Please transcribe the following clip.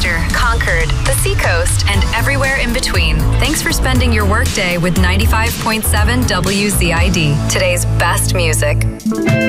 Lancaster, Concord, the Seacoast, and everywhere in between. Thanks for spending your workday with 95.7 WZID, today's best music.